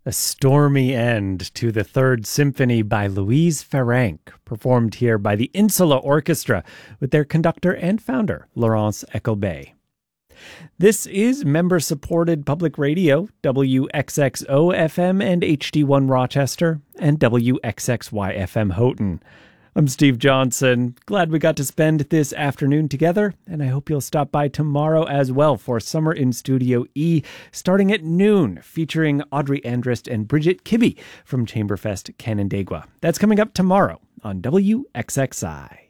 A stormy end to the Third Symphony by Louise Ferenc, performed here by the Insula Orchestra with their conductor and founder, Laurence Eckelbey. This is member-supported public radio, WXXO-FM and HD1 Rochester, and WXXY-FM Houghton. I'm Steve Johnson. Glad we got to spend this afternoon together, and I hope you'll stop by tomorrow as well for Summer in Studio E, starting at noon, featuring Audrey Andrist and Bridget Kibbe from Chamberfest Canandaigua. That's coming up tomorrow on WXXI.